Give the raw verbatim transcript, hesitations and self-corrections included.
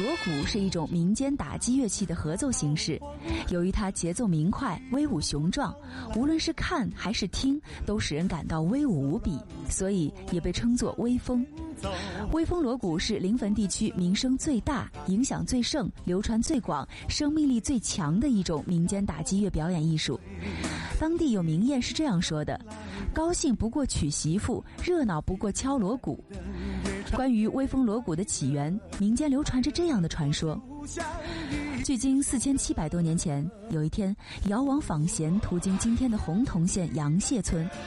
锣鼓是一种民间打击乐器的合奏形式，由于它节奏明快、威武雄壮，无论是看还是听，都使人感到威武无比，所以也被称作威风。威风锣鼓是临汾地区名声最大、影响最盛、流传最广、生命力最强的一种民间打击乐表演艺术。当地有名谚是这样说的：高兴不过娶媳妇，热闹不过敲锣鼓。关于威风锣鼓的起源，民间流传着这样的传说：距今四千七百多年前，有一天，尧王访贤途经今天的洪洞县杨谢村，